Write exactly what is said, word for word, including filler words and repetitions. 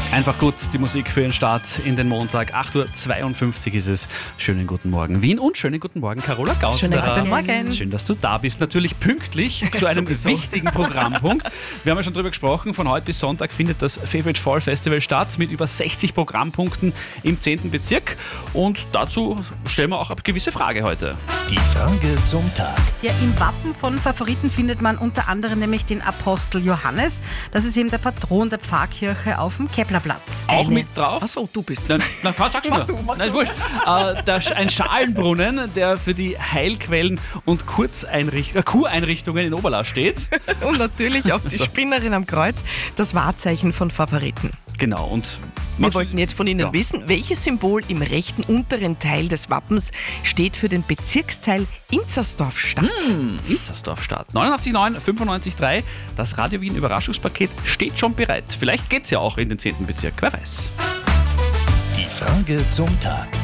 Einfach gut, die Musik für den Start in den Montag. acht Uhr zweiundfünfzig ist es. Schönen guten Morgen Wien und schönen guten Morgen Carola Gausderer. Schönen guten Morgen. Schön, dass du da bist. Natürlich pünktlich zu einem wichtigen Programmpunkt. Wir haben ja schon drüber gesprochen, von heute bis Sonntag findet das Favorite Fall Festival statt mit über sechzig Programmpunkten im zehnten Bezirk. Und dazu stellen wir auch eine gewisse Frage heute. Die Frage zum Tag. Ja, im Wappen von Favoriten findet man unter anderem nämlich den Apostel Johannes. Das ist eben der Patron der Pfarrkirche auf dem Keplerplatz. Auch Eine- mit drauf? Achso, du bist. Nein, nein, was sagst du mir? Mach du, mach Nein, ist wurscht. Äh, der, ein Schalenbrunnen, der für die Heilquellen und Kurzeinricht- äh, Kureinrichtungen in Oberla steht. Und natürlich auch die Spinnerin am Kreuz, das Wahrzeichen von Favoriten. Genau. Und Wir magst du- wollten jetzt von Ihnen Ja. wissen, welches Symbol im rechten unteren Teil des Wappens steht für den Bezirksteil Inzersdorf-Stadt. Inzersdorf Start. neunundachtzig Komma neun, fünfundneunzig Komma drei. Das Radio Wien Überraschungspaket steht schon bereit. Vielleicht geht's ja auch in den zehnten Bezirk, wer weiß. Die Frage zum Tag.